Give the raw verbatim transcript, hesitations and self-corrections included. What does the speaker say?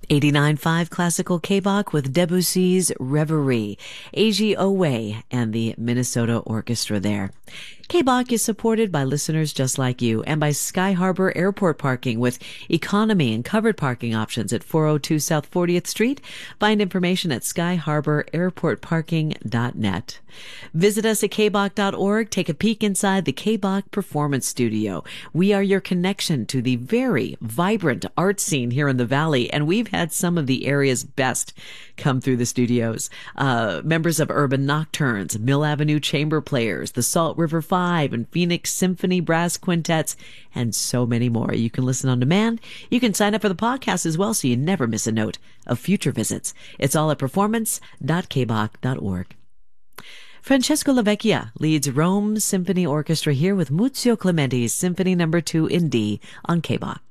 eighty-nine point five Classical K-Bach with Debussy's Reverie, Eiji Owe, and the Minnesota Orchestra there. K-Bach is supported by listeners just like you and by Sky Harbor Airport Parking with economy and covered parking options at four oh two South fortieth Street. Find information at sky harbor airport parking dot net. Visit us at k bach dot org. Take a peek inside the K-Bach Performance Studio. We are your connection to the very vibrant art scene here in the Valley, and we've had some of the area's best come through the studios. Uh, members of Urban Nocturnes, Mill Avenue Chamber Players, the Salt River Five, and Phoenix Symphony Brass Quintets, and so many more. You can listen on demand. You can sign up for the podcast as well so you never miss a note of future visits. It's all at performance dot k bach dot org. Francesco Lavecchia leads Rome Symphony Orchestra here with Muzio Clementi's Symphony Number two in D on K-Bach.